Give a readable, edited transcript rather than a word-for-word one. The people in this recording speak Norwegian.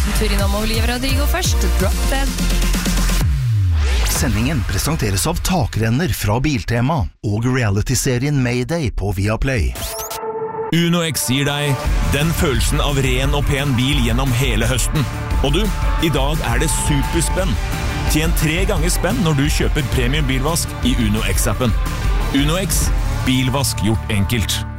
liten tur innom Olivia Rodrigo først. Drop Dead. Sendingen presenteres av takrenner fra Biltema og reality-serien Mayday på Viaplay. UnoX gir deg den følelsen av ren og pen bil gjennom hele høsten. Og du, i dag det superspenn. Tjen 3 ganger spenn når du kjøper premium bilvask i UnoX-appen. UnoX, bilvask gjort enkelt.